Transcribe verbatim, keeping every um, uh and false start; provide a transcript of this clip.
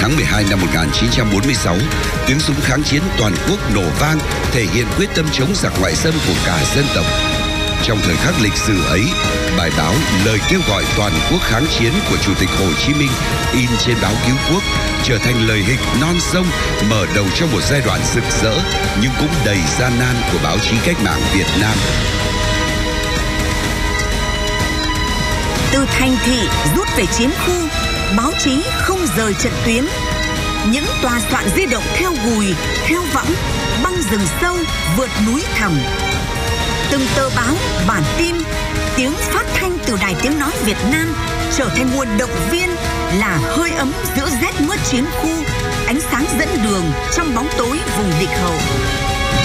tháng mười hai năm một nghìn chín trăm bốn mươi sáu, tiếng súng kháng chiến toàn quốc nổ vang, thể hiện quyết tâm chống giặc ngoại xâm của cả dân tộc. Trong thời khắc lịch sử ấy, bài báo Lời kêu gọi toàn quốc kháng chiến của Chủ tịch Hồ Chí Minh in trên báo Cứu Quốc trở thành lời hịch non sông mở đầu cho một giai đoạn rực rỡ nhưng cũng đầy gian nan của báo chí cách mạng Việt Nam. Từ thành thị rút về chiến khu, báo chí không rời trận tuyến. Những tòa soạn di động theo gùi, theo võng, băng rừng sâu, vượt núi thẳm. Từng tờ báo, bản tin, tiếng phát thanh từ Đài Tiếng Nói Việt Nam trở thành nguồn động viên, là hơi ấm giữa rét mướt chiến khu, ánh sáng dẫn đường trong bóng tối vùng địch hậu.